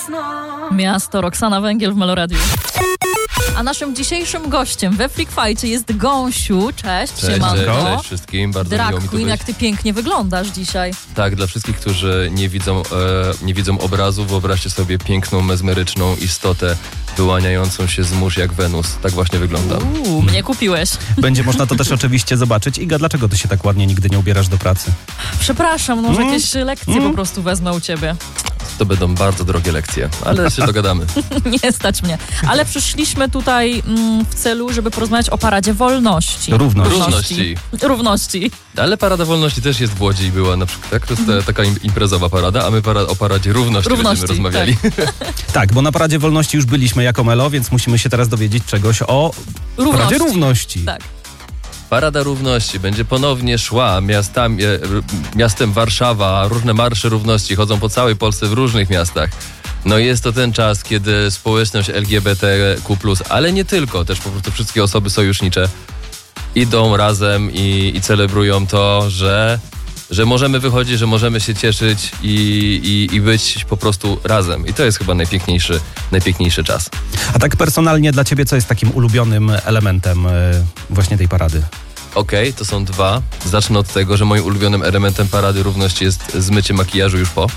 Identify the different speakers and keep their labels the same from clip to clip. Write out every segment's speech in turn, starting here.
Speaker 1: Miasto, Roxana Węgiel w Meloradiu. A naszym dzisiejszym gościem we Freak Fightie jest Gąsiu. Cześć, siemanko.
Speaker 2: Cześć wszystkim, bardzo miło mi
Speaker 1: Drag
Speaker 2: tu
Speaker 1: Queen,
Speaker 2: być.
Speaker 1: jak ty pięknie wyglądasz dzisiaj.
Speaker 2: Tak, dla wszystkich, którzy nie widzą obrazu, wyobraźcie sobie piękną, mesmeryczną istotę wyłaniającą się z mórz jak Wenus. Tak właśnie wyglądam.
Speaker 1: Mnie kupiłeś.
Speaker 3: Będzie można to też oczywiście zobaczyć. Iga, dlaczego ty się tak ładnie nigdy nie ubierasz do pracy?
Speaker 1: Przepraszam, może jakieś lekcje po prostu wezmę u ciebie.
Speaker 2: To będą bardzo drogie lekcje, ale się dogadamy.
Speaker 1: Nie stać mnie. Ale przyszliśmy tutaj w celu, żeby porozmawiać o Paradzie Wolności. Równości.
Speaker 2: Ale Parada Wolności też jest w Łodzi i była na przykład, tak? To jest taka imprezowa parada, a my o Paradzie Równości będziemy rozmawiali.
Speaker 3: Tak, bo na Paradzie Wolności już byliśmy jako Melo, więc musimy się teraz dowiedzieć czegoś o Paradzie Równości.
Speaker 1: Tak.
Speaker 2: Parada Równości będzie ponownie szła miastem Warszawa. Różne marsze równości chodzą po całej Polsce w różnych miastach. No jest to ten czas, kiedy społeczność LGBTQ+, ale nie tylko, też po prostu wszystkie osoby sojusznicze idą razem i celebrują to, że możemy wychodzić, że możemy się cieszyć i być po prostu razem. I to jest chyba najpiękniejszy czas.
Speaker 3: A tak personalnie dla ciebie, co jest takim ulubionym elementem właśnie tej parady?
Speaker 2: Okej, to są dwa. Zacznę od tego, że moim ulubionym elementem Parady Równości jest zmycie makijażu już po.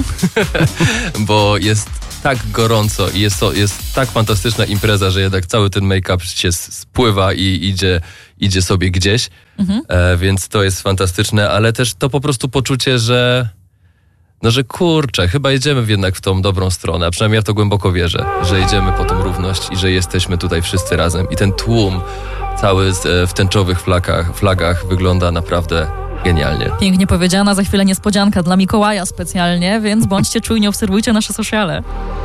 Speaker 2: Bo jest tak gorąco i jest tak fantastyczna impreza, że jednak cały ten make-up się spływa i idzie sobie gdzieś. Więc to jest fantastyczne, ale też to po prostu poczucie, że kurczę, chyba idziemy jednak w tą dobrą stronę, a przynajmniej ja w to głęboko wierzę, że idziemy po tą równość i że jesteśmy tutaj wszyscy razem. I ten tłum cały w tęczowych flagach wygląda naprawdę genialnie.
Speaker 1: Pięknie powiedziana, za chwilę niespodzianka dla Mikołaja specjalnie, więc bądźcie czujni, obserwujcie nasze sociale.